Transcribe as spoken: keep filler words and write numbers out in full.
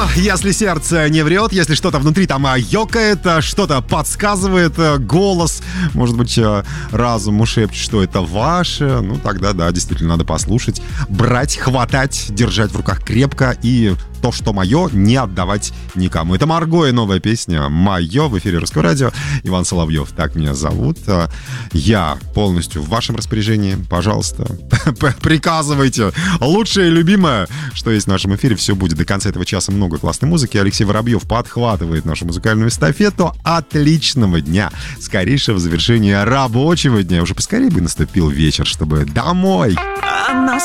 если сердце не врет, если что-то внутри там ёкает, что-то подсказывает, голос, может быть, разум шепчет, что это ваше, ну тогда, да, действительно надо послушать, брать, хватать, держать в руках крепко и то, что мое, не отдавать никому. Это Марго и новая песня «Мое» в эфире Русского радио. Иван Соловьев, так меня зовут. Я полностью в вашем распоряжении. Пожалуйста, приказывайте. Лучшее и любимое, что есть в нашем эфире. Все будет до конца этого часа. Много классной музыки. Алексей Воробьев подхватывает нашу музыкальную эстафету. Отличного дня. Скорейшего завершения рабочего дня. Уже поскорее бы наступил вечер, чтобы домой. Она